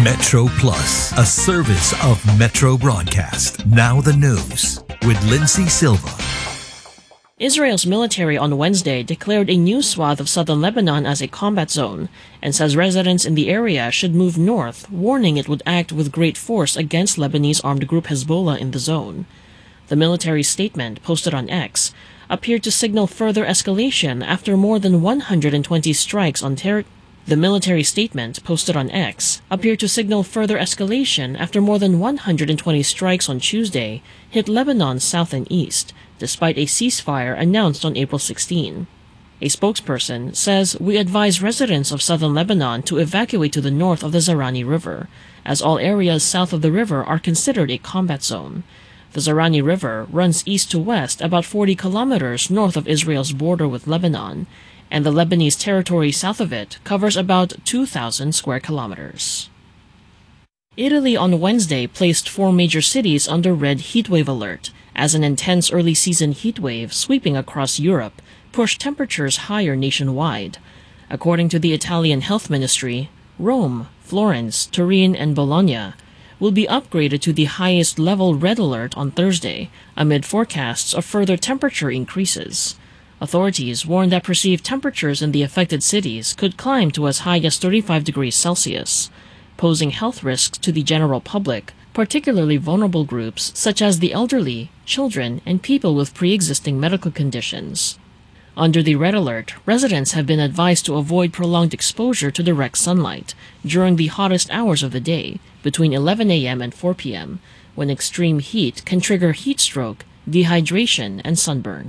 Metro Plus, a service of Metro Broadcast. Now the news with Lindsay Silva. Israel's military on Wednesday declared a new swath of southern Lebanon as a combat zone and says residents in the area should move north, warning it would act with great force against Lebanese armed group Hezbollah in the zone. The military statement, posted on X, appeared to signal further escalation after more than 120 strikes on territory. The military statement, posted on X, appeared to signal further escalation after more than 120 strikes on Tuesday hit Lebanon's south and east, despite a ceasefire announced on April 16. A spokesperson says, "We advise residents of southern Lebanon to evacuate to the north of the Zarani River, as all areas south of the river are considered a combat zone." The Zarani River runs east to west about 40 kilometers north of Israel's border with Lebanon, and the Lebanese territory south of it covers about 2,000 square kilometers. Italy on Wednesday placed 4 major cities under red heatwave alert as an intense early-season heatwave sweeping across Europe pushed temperatures higher nationwide. According to the Italian Health Ministry, Rome, Florence, Turin, and Bologna will be upgraded to the highest level red alert on Thursday amid forecasts of further temperature increases. Authorities warned that perceived temperatures in the affected cities could climb to as high as 35 degrees Celsius, posing health risks to the general public, particularly vulnerable groups such as the elderly, children, and people with pre-existing medical conditions. Under the red alert, residents have been advised to avoid prolonged exposure to direct sunlight during the hottest hours of the day, between 11 a.m. and 4 p.m., when extreme heat can trigger heat stroke, dehydration, and sunburn.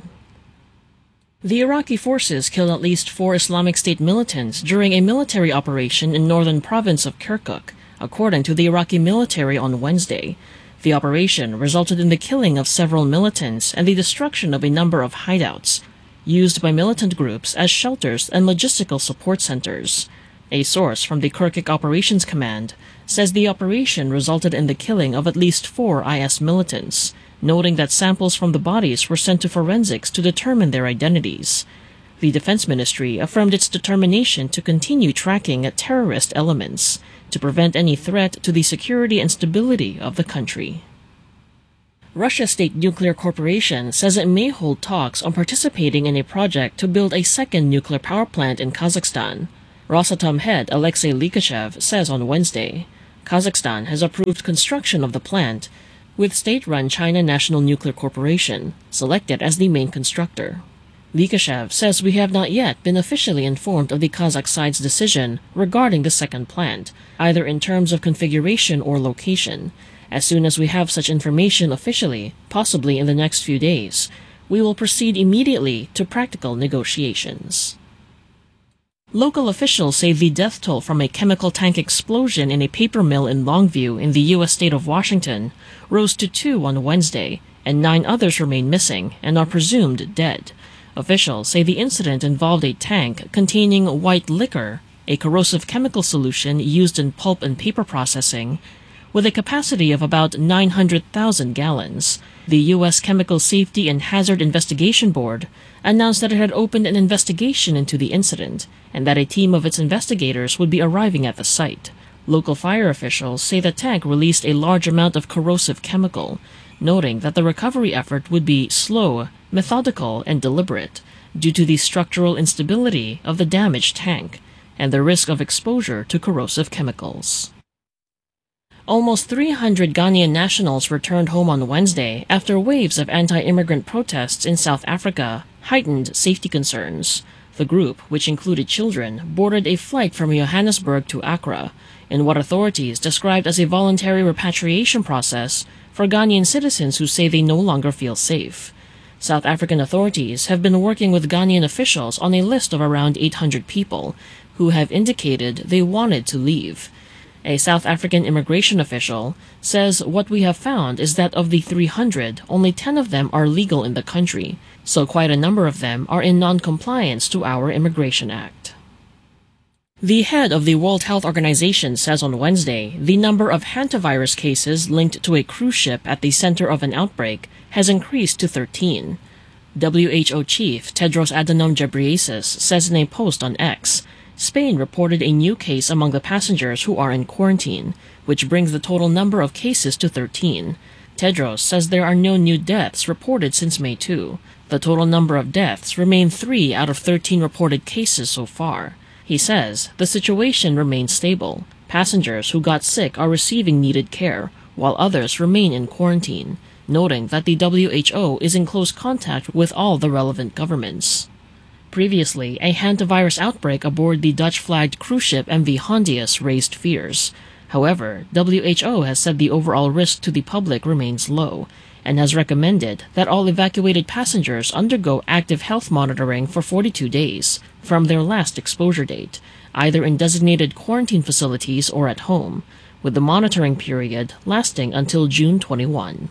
The Iraqi forces killed at least 4 Islamic State militants during a military operation in northern province of Kirkuk, according to the Iraqi military on Wednesday. The operation resulted in the killing of several militants and the destruction of a number of hideouts, used by militant groups as shelters and logistical support centers. A source from the Kirkuk Operations Command says the operation resulted in the killing of at least 4 IS militants, noting that samples from the bodies were sent to forensics to determine their identities. The Defense Ministry affirmed its determination to continue tracking terrorist elements to prevent any threat to the security and stability of the country. Russia State Nuclear Corporation says it may hold talks on participating in a project to build a second nuclear power plant in Kazakhstan. Rosatom head Alexei Likashev says on Wednesday, Kazakhstan has approved construction of the plant, with state-run China National Nuclear Corporation selected as the main constructor. Likashev says we have not yet been officially informed of the Kazakh side's decision regarding the second plant, either in terms of configuration or location. As soon as we have such information officially, possibly in the next few days, we will proceed immediately to practical negotiations. Local officials say the death toll from a chemical tank explosion in a paper mill in Longview in the U.S. state of Washington rose to 2 on Wednesday, and 9 others remain missing and are presumed dead. Officials say the incident involved a tank containing white liquor, a corrosive chemical solution used in pulp and paper processing, with a capacity of about 900,000 gallons. The U.S. Chemical Safety and Hazard Investigation Board announced that it had opened an investigation into the incident and that a team of its investigators would be arriving at the site. Local fire officials say the tank released a large amount of corrosive chemical, noting that the recovery effort would be slow, methodical, and deliberate due to the structural instability of the damaged tank and the risk of exposure to corrosive chemicals. Almost 300 Ghanaian nationals returned home on Wednesday after waves of anti-immigrant protests in South Africa heightened safety concerns. The group, which included children, boarded a flight from Johannesburg to Accra in what authorities described as a voluntary repatriation process for Ghanaian citizens who say they no longer feel safe. South African authorities have been working with Ghanaian officials on a list of around 800 people who have indicated they wanted to leave. A South African immigration official says what we have found is that of the 300, only 10 of them are legal in the country, so quite a number of them are in non-compliance to our Immigration Act. The head of the World Health Organization says on Wednesday the number of hantavirus cases linked to a cruise ship at the center of an outbreak has increased to 13. WHO chief Tedros Adhanom Ghebreyesus says in a post on X, Spain reported a new case among the passengers who are in quarantine, which brings the total number of cases to 13. Tedros says there are no new deaths reported since May 2. The total number of deaths remain 3 out of 13 reported cases so far. He says the situation remains stable. Passengers who got sick are receiving needed care, while others remain in quarantine, noting that the WHO is in close contact with all the relevant governments. Previously, a hantavirus outbreak aboard the Dutch-flagged cruise ship MV Hondius raised fears. However, WHO has said the overall risk to the public remains low, and has recommended that all evacuated passengers undergo active health monitoring for 42 days from their last exposure date, either in designated quarantine facilities or at home, with the monitoring period lasting until June 21.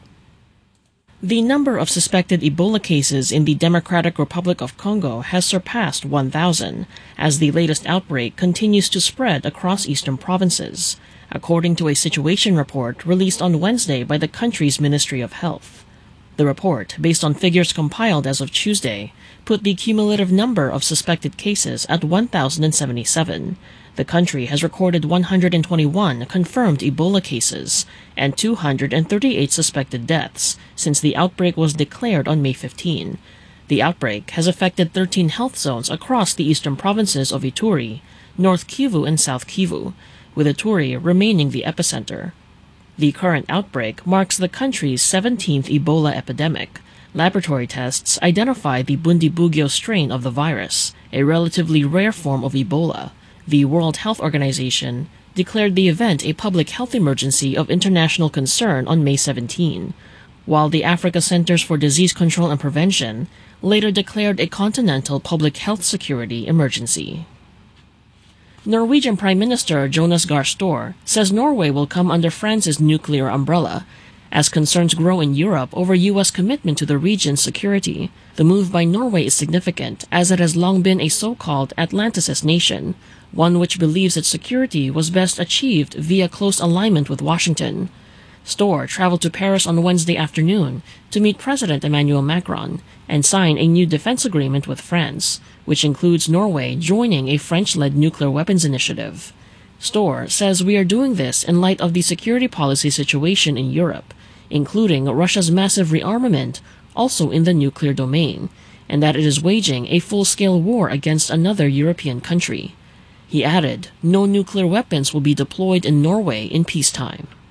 The number of suspected Ebola cases in the Democratic Republic of Congo has surpassed 1,000, as the latest outbreak continues to spread across eastern provinces, according to a situation report released on Wednesday by the country's Ministry of Health. The report, based on figures compiled as of Tuesday, put the cumulative number of suspected cases at 1,077. The country has recorded 121 confirmed Ebola cases and 238 suspected deaths since the outbreak was declared on May 15. The outbreak has affected 13 health zones across the eastern provinces of Ituri, North Kivu, and South Kivu, with Ituri remaining the epicenter. The current outbreak marks the country's 17th Ebola epidemic. Laboratory tests identify the Bundibugyo strain of the virus, a relatively rare form of Ebola. The World Health Organization declared the event a public health emergency of international concern on May 17, while the Africa Centers for Disease Control and Prevention later declared a continental public health security emergency. Norwegian Prime Minister Jonas Gahr Store says Norway will come under France's nuclear umbrella as concerns grow in Europe over U.S. commitment to the region's security. The move by Norway is significant, as it has long been a so-called Atlanticist nation, one which believes its security was best achieved via close alignment with Washington. Store traveled to Paris on Wednesday afternoon to meet President Emmanuel Macron and sign a new defense agreement with France, which includes Norway joining a French-led nuclear weapons initiative. Store says we are doing this in light of the security policy situation in Europe, including Russia's massive rearmament, also in the nuclear domain, and that it is waging a full-scale war against another European country. He added, no nuclear weapons will be deployed in Norway in peacetime.